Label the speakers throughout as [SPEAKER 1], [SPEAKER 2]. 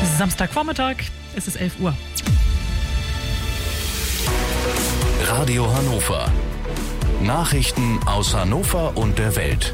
[SPEAKER 1] Samstagvormittag, es ist 11 Uhr.
[SPEAKER 2] Radio Hannover. Nachrichten aus Hannover und der Welt.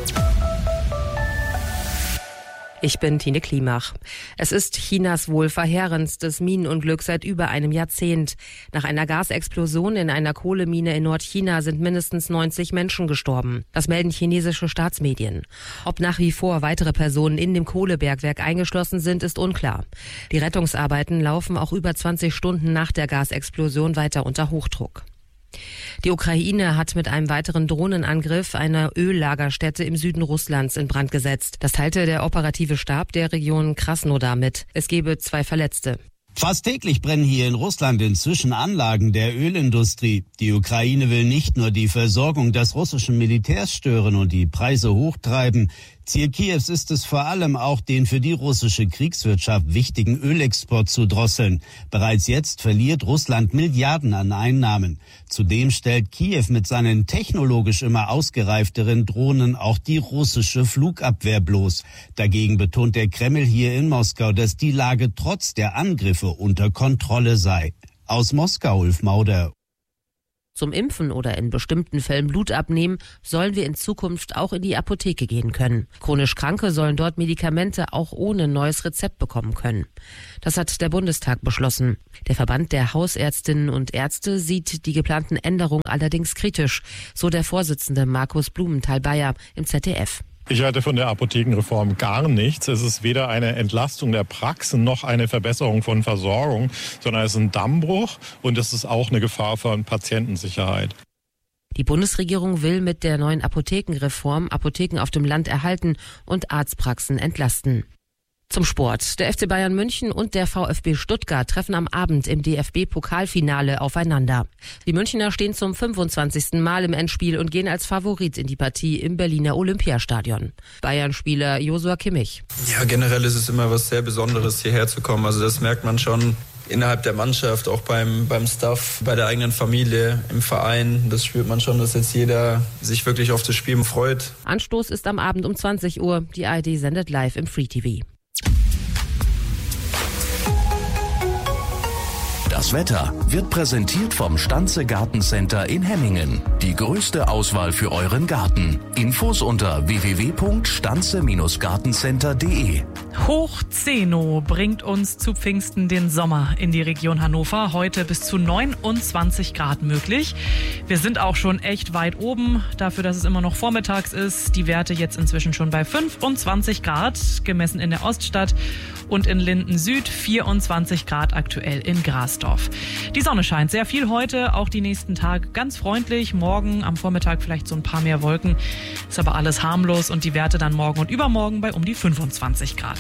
[SPEAKER 3] Ich bin Tine Klimach. Es ist Chinas wohl verheerendstes Minenunglück seit über einem Jahrzehnt. Nach einer Gasexplosion in einer Kohlemine in Nordchina sind mindestens 90 Menschen gestorben. Das melden chinesische Staatsmedien. Ob nach wie vor weitere Personen in dem Kohlebergwerk eingeschlossen sind, ist unklar. Die Rettungsarbeiten laufen auch über 20 Stunden nach der Gasexplosion weiter unter Hochdruck. Die Ukraine hat mit einem weiteren Drohnenangriff eine Öllagerstätte im Süden Russlands in Brand gesetzt. Das teilte der operative Stab der Region Krasnodar mit. Es gebe 2 Verletzte.
[SPEAKER 4] Fast täglich brennen hier in Russland inzwischen Anlagen der Ölindustrie. Die Ukraine will nicht nur die Versorgung des russischen Militärs stören und die Preise hochtreiben. Ziel Kiews ist es vor allem auch, den für die russische Kriegswirtschaft wichtigen Ölexport zu drosseln. Bereits jetzt verliert Russland Milliarden an Einnahmen. Zudem stellt Kiew mit seinen technologisch immer ausgereifteren Drohnen auch die russische Flugabwehr bloß. Dagegen betont der Kreml hier in Moskau, dass die Lage trotz der Angriffe unter Kontrolle sei. Aus Moskau, Ulf Mauder.
[SPEAKER 3] Zum Impfen oder in bestimmten Fällen Blut abnehmen, sollen wir in Zukunft auch in die Apotheke gehen können. Chronisch Kranke sollen dort Medikamente auch ohne neues Rezept bekommen können. Das hat der Bundestag beschlossen. Der Verband der Hausärztinnen und Ärzte sieht die geplanten Änderungen allerdings kritisch, so der Vorsitzende Markus Blumenthal-Bayer im ZDF.
[SPEAKER 5] Ich halte von der Apothekenreform gar nichts. Es ist weder eine Entlastung der Praxen noch eine Verbesserung von Versorgung, sondern es ist ein Dammbruch und es ist auch eine Gefahr für Patientensicherheit.
[SPEAKER 3] Die Bundesregierung will mit der neuen Apothekenreform Apotheken auf dem Land erhalten und Arztpraxen entlasten. Zum Sport. Der FC Bayern München und der VfB Stuttgart treffen am Abend im DFB-Pokalfinale aufeinander. Die Münchner stehen zum 25. Mal im Endspiel und gehen als Favorit in die Partie im Berliner Olympiastadion. Bayern-Spieler Joshua Kimmich.
[SPEAKER 6] Ja, generell ist es immer was sehr Besonderes, hierher zu kommen. Also das merkt man schon innerhalb der Mannschaft, auch beim Staff, bei der eigenen Familie, im Verein. Das spürt man schon, dass jetzt jeder sich wirklich auf das Spiel freut.
[SPEAKER 3] Anstoß ist am Abend um 20 Uhr. Die ARD sendet live im Free TV.
[SPEAKER 2] Das Wetter wird präsentiert vom Stanze Gartencenter in Hemmingen. Die größte Auswahl für euren Garten. Infos unter www.stanze-gartencenter.de.
[SPEAKER 1] Hoch 10 bringt uns zu Pfingsten den Sommer in die Region Hannover. Heute bis zu 29 Grad möglich. Wir sind auch schon echt weit oben, dafür, dass es immer noch vormittags ist. Die Werte jetzt inzwischen schon bei 25 Grad, gemessen in der Oststadt und in Linden Süd, 24 Grad aktuell in Grasdorf. Die Sonne scheint sehr viel heute, auch die nächsten Tage ganz freundlich. Morgen am Vormittag vielleicht so ein paar mehr Wolken. Ist aber alles harmlos und die Werte dann morgen und übermorgen bei um die 25 Grad.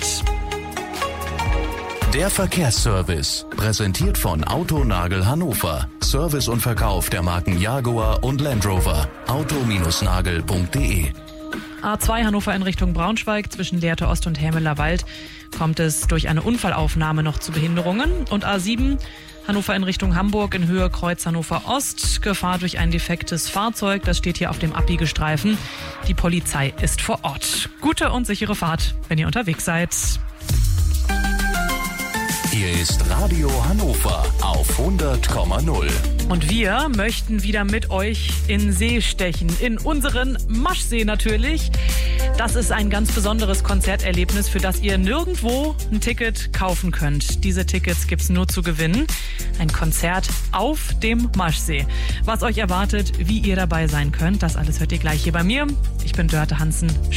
[SPEAKER 2] Der Verkehrsservice, präsentiert von Autonagel Hannover. Service und Verkauf der Marken Jaguar und Land Rover. auto-nagel.de.
[SPEAKER 1] A2 Hannover in Richtung Braunschweig zwischen Lehrte Ost und Hämeler Wald kommt es durch eine Unfallaufnahme noch zu Behinderungen. Und A7 Hannover in Richtung Hamburg in Höhe Kreuz Hannover Ost. Gefahr durch ein defektes Fahrzeug, das steht hier auf dem Abbiegestreifen. Die Polizei ist vor Ort. Gute und sichere Fahrt, wenn ihr unterwegs seid.
[SPEAKER 2] Hier ist Radio Hannover auf 100,0.
[SPEAKER 1] Und wir möchten wieder mit euch in See stechen. In unseren Maschsee natürlich. Das ist ein ganz besonderes Konzerterlebnis, für das ihr nirgendwo ein Ticket kaufen könnt. Diese Tickets gibt's nur zu gewinnen. Ein Konzert auf dem Maschsee. Was euch erwartet, wie ihr dabei sein könnt, das alles hört ihr gleich hier bei mir. Ich bin Dörte Hansen.